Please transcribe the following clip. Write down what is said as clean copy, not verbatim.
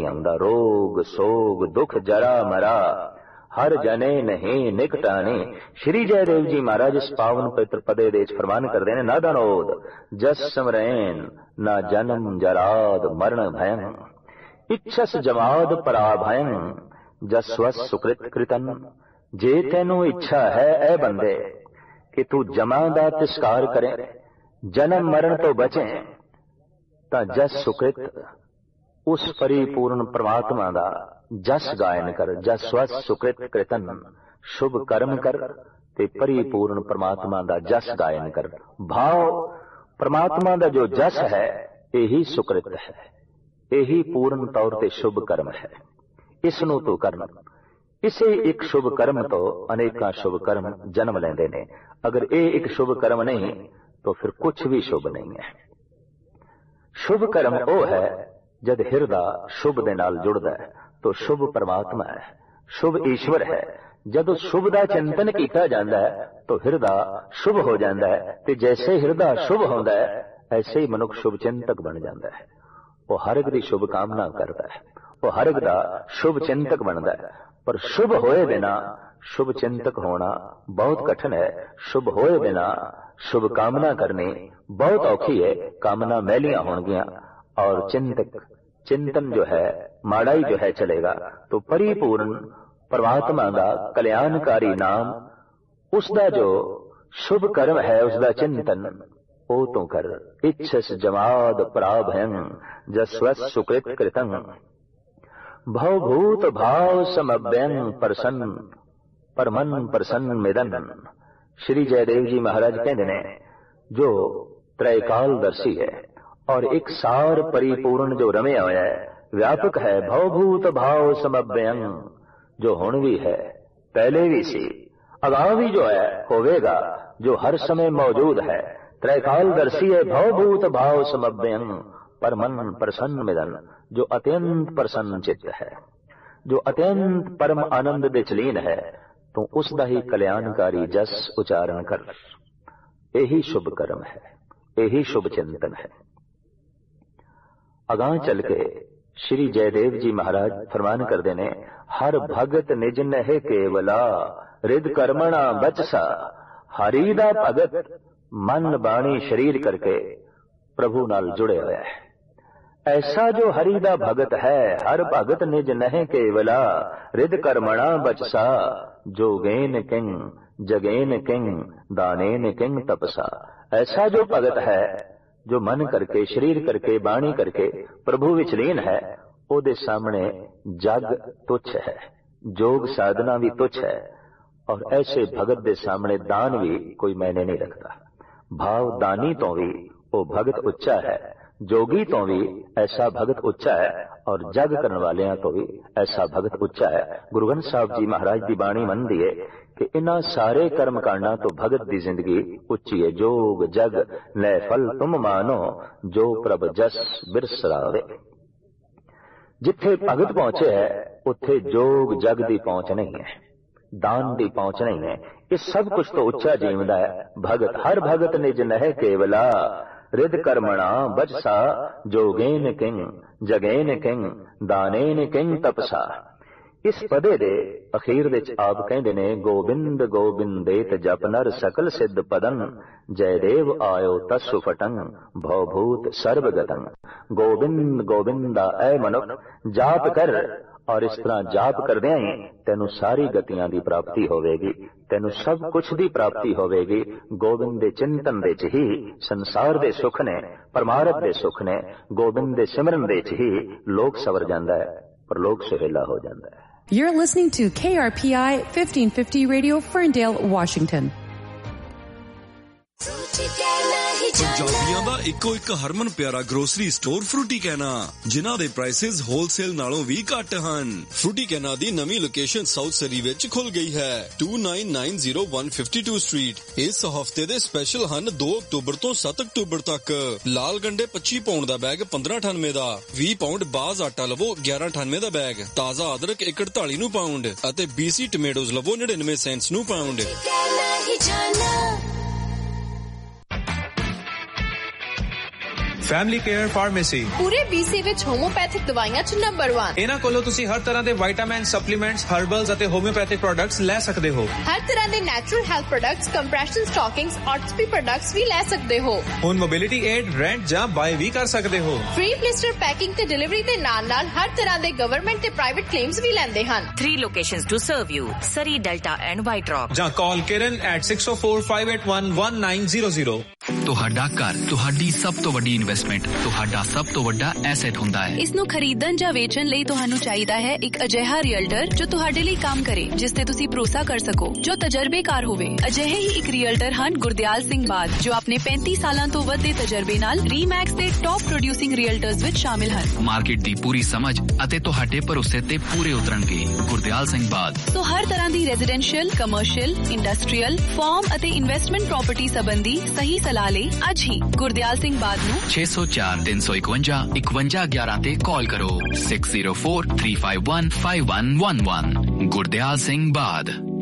आउंदा। रोग सोग दुख जरा मरा हर जने नहीं निकटाने। श्री जयदेव जी महाराज इस पावन पवित्र पदे दे फरमान करते हैं, ना दानोद जस समरैन ना जन्म जराद मरण भयं इच्छस जमाद पराभयं जसवस सुकृत कृतन। जे तेनू इच्छा है ए बंदे कि तू जमा दा तिस्कार करे, जन्म मरण तो बचे, तां जस सुकृत उस परिपूर्ण परमात्मा दा जस गायन कर। जसवस सुकृत कृतन, शुभ कर्म कर ते परिपूर्ण परमात्मा दा जस गायन कर। भाव परमात्मा दा जो जस है यही सुकृत है, यही पूर्ण तौर ते शुभ कर्म है। इसनू तू करना। इसे एक शुभ कर्म तो अनेकां शुभ कर्म जन्म लेंदे ने। अगर ये एक शुभ कर्म नहीं तो फिर कुछ भी शुभ नहीं है। शुभ कर्म वो है जद हिरदा शुभ दे नाल जुड़दा है तो शुभ परमात्मा है, शुभ ईश्वर है। जब शुभ दा चिंतन किया जाता है तो हिरदा शुभ हो जाता है, ते जैसे हिरदा शुभ होता है ऐसे ही मनुख शुभ चिंतक बन जाता है। वो हर एक दी शुभ कामना करता है, वो हर एक दा शुभ चिंतक बनता है। पर शुभ होए बिना शुभ चिंतक होना बहुत कठिन है। शुभ होए बिना शुभ कामना करनी बहुत औखी है। कामना मैलियां होंगियां और चिंतन जो है माड़ा ही जो है चलेगा। तो परिपूर्ण परमात्मा का कल्याणकारी नाम, उसका जो शुभ कर्म है, उसका चिंतन ओ तो कर। इच्छस जमाद पराभयं जसवस सुकृत कृतं भवभूत भाव समभ्यं प्रसन्न परमन प्रसन्न मिदन। श्री जयदेव जी महाराज कहते ने जो त्रैकालदर्शी है और एक सार परिपूर्ण जो रमया होया है, व्यापक है। भवभूत भाव समभ्यं, जो हुण भी है, पहले भी सी, अगां भी जो है होवेगा, जो हर समय मौजूद है। त्रैकालदर्शी है। भवभूत भाव समभ्यं परमन प्रसन्न मिदन, जो अत्यंत प्रसन्न चित्त है, जो अत्यंत परम आनंद दे चलीन है, तो उसका ही कल्याणकारी जस उच्चारण कर। यही शुभ कर्म है, यही शुभ चिंतन है। अगां चल के श्री जयदेव जी महाराज फरमान कर देने, हर भगत निज नहे केवला रिद कर्मणा बचसा। हरि दा भगत मन बाणी शरीर करके प्रभु नाल जुड़े हुए है। ऐसा जो हरि दा भगत है, हर भगत निज नहे केवला रिद कर्मणा बचसा। जोगेन किंग जगेन किंग दानेन किंग तपसा। ऐसा जो भगत है जो मन करके शरीर करके बाणी करके प्रभु विच लीन है, ओदे सामने जग तुच्छ है, जोग साधना भी तुच्छ है। और ऐसे भगत दे सामने दान भी कोई मायने नहीं रखता। भाव दानी तो भी वो भगत उच्चा है, जोगी तो भी ऐसा भगत उच्चा है, और जग करने वाले तो भी ऐसा भगत उच्चा है। गुरु ग्रंथ साहब जी महाराज की बाणी मन दी है कि इन्हां सारे कर्म कांडा तो भगत की जिंदगी उच्ची है। जोग जग ले फल तुम मानो जो प्रभ जस बिरसरावे। जिथे भगत पहुंचे है उथे जोग जग की पहुंच नहीं है, दान की पहुंच नहीं है। इस सब कुछ तो उच्चा जीवदा है भगत। हर भगत निज नह केवला रिद कर्मणा बचसा। जोगेन किंग जगेन किंग दानेन किंग तपसा। इस पदे दे अखीर विच आप कहंदे ने, गोबिंद गोबिंदेत जप नर सकल सिद्ध पदन। जयदेव आयो तस्सु फटंग भवभूत सर्वगतंग। गोबिंद गोबिंदा ऐ मनुख जाप कर, और इस तरह जाप करदे ही तेनू सारी गतियां दी प्राप्ति होवेगी, तेनू सब कुछ दी प्राप्ति होवेगी। गोबिंद दे चिंतन दे च ही संसार दे सुख ने, परमार्थ दे सुख ने, गोबिंद दे सिमरन दे च ही लोक सवर जांदा है, पर लोक सुहेला हो जांदा है। You're listening to KRPI 1550 Radio, Ferndale, Washington. ਪੰਜਾਬੀਆਂ ਦਾ ਇੱਕੋ ਇੱਕ ਹਰਮਨ ਪਿਆਰਾ ਗਰੋਸਰੀ ਸਟੋਰ ਫਰੂਟੀ ਕੈਨਾ, ਜਿਨ੍ਹਾਂ ਦੇ ਪ੍ਰਾਈਸਿਸ ਹੋਲਸੇਲ ਨਾਲੋਂ ਵੀ ਘੱਟ ਹਨ। ਫਰੂਟੀ ਕੈਨਾ ਦੀ ਨਵੀਂ ਲੋਕੇਸ਼ਨ ਸਾਊਥ ਸਰੀ ਵਿੱਚ ਖੁੱਲ ਗਈ ਹੈ, 2990 ਸਟਰੀਟ। ਇਸ ਹਫਤੇ ਦੇ ਸਪੈਸ਼ਲ ਹਨ 2 ਅਕਤੂਬਰ ਤੋਂ 7 ਅਕਤੂਬਰ ਤੱਕ। ਲਾਲ ਗੰਡੇ 25 ਪਾਉਂਡ ਦਾ ਬੈਗ 1598 ਦਾ, 20 ਪਾਉਂਡ ਬਾਜ਼ ਆਟਾ ਲਵੋ 1198 ਦਾ ਬੈਗ, ਤਾਜ਼ਾ ਅਦਰਕ 148 ਨੂੰ ਪਾਉਂਡ ਅਤੇ BC ਟਮੇਟੋਜ਼ ਲਵੋ 99 ਸੈਂਟਸ ਨੂੰ ਪਾਉਂਡ। ਫੈਮਿਲੀ ਕੇਅਰ ਫਾਰਮੇਸੀ ਪੂਰੇ BC ਵਿੱਚ ਹੋਮੋਪੈਥਿਕ ਦਵਾਈਆਂ 'ਚ ਨੰਬਰ 1। ਇਹਨਾਂ ਕੋਲੋਂ ਤੁਸੀਂ ਹਰ ਤਰ੍ਹਾਂ ਦੇ ਵਿਟਾਮਿਨ, ਸਪਲੀਮੈਂਟਸ, ਹਰਬਲਸ ਅਤੇ ਹੋਮਿਓਪੈਥਿਕ ਪ੍ਰੋਡਕਟਸ ਲੈ ਸਕਦੇ ਹੋ। ਹਰ ਤਰ੍ਹਾਂ ਦੇ natural health products, compression ਸਟਾਕਿੰਗਸ, ਆਰਥੋਪੀ products ਵੀ ਲੈ ਸਕਦੇ ਹੋ। ਹੁਣ ਮੋਬਿਲਿਟੀ ਏਡ, ਰੈਂਟ ਜਾਂ ਬਾਏ ਵੀ ਕਰ ਸਕਦੇ ਹੋ। ਫ੍ਰੀ ਬਲਿਸਟਰ ਪੈਕਿੰਗ ਤੇ ਡਿਲੀਵਰੀ ਦੇ ਨਾਲ-ਨਾਲ ਹਰ ਤਰ੍ਹਾਂ ਦੇ ਗਵਰਨਮੈਂਟ ਤੇ ਪ੍ਰਾਈਵੇਟ ਕਲੇਮਸ ਵੀ ਲੈਂਦੇ ਹਨ। 3 locations to serve you: Surrey, Delta and White Rock. ਜਾਂ ਕਾਲ ਕਿਰਨ at 6045811900। ਤੁਹਾਡਾ ਘਰ ਤੁਹਾਡੀ ਸਭ ਤੋਂ ਵੱਡੀ ਇਨਵੈਸਟਮੈਂਟ, ਤੁਹਾਡਾ ਸਭ ਤੋਂ ਵੱਡਾ ਐਸੈਟ ਹੁੰਦਾ ਹੈ। ਇਸ ਨੂੰ ਖਰੀਦਣ ਜਾਂ ਵੇਚਣ ਲਈ ਤੁਹਾਨੂੰ ਚਾਹੀਦਾ ਹੈ ਇੱਕ ਅਜਿਹਾ ਰੀਅਲਟਰ ਜੋ ਤੁਹਾਡੇ ਲਈ ਕੰਮ ਕਰੇ, ਜਿਸ ਤੇ ਤੁਸੀਂ ਭਰੋਸਾ ਕਰ ਸਕੋ, ਜੋ ਤਜਰਬੇਕਾਰ ਹੋਵੇ। ਅਜਿਹੇ ਹੀ ਇੱਕ ਰੀਅਲਟਰ ਹਨ ਗੁਰਦਿਆਲ ਸਿੰਘ ਬਾਦ, ਜੋ ਆਪਣੇ 35 ਸਾਲਾਂ ਤੋਂ ਵੱਧ ਦੇ ਤਜਰਬੇ ਨਾਲ ਰੀਮੈਕਸ ਦੇ ਟੌਪ ਪ੍ਰੋਡਿਊਸਿੰਗ ਰੀਅਲਟਰਸ ਵਿੱਚ ਸ਼ਾਮਿਲ ਹਨ। ਮਾਰਕੀਟ ਦੀ ਪੂਰੀ ਸਮਝ ਅਤੇ ਤੁਹਾਡੇ ਭਰੋਸੇ ਤੇ ਪੂਰੇ ਉਤਰਨਗੇ। ਗੁਰਦਿਆਲ ਸਿੰਘ ਬਾਦ। ਸੋ ਹਰ ਤਰ੍ਹਾਂ ਦੀ ਰੈਜ਼ੀਡੈਂਸ਼ੀਅਲ, ਕਮਰਸ਼ੀਅਲ, ਇੰਡਸਟਰੀਅਲ, ਫਾਰਮ ਅਤੇ ਇਨਵੈਸਟਮੈਂਟ ਪ੍ਰਾਪਰਟੀ ਸੰਬੰਧੀ ਸਹੀ ਸਲਾਹ ਲਈ ਅੱਜ ਹੀ ਗੁਰਦਿਆਲ ਸਿੰਘ ਬਾਦ ਨੂੰ 6043515111 ਤੇ ਕਾਲ ਕਰੋ। 6043515111। ਗੁਰਦਿਆਲ ਸਿੰਘ ਬਾਦ।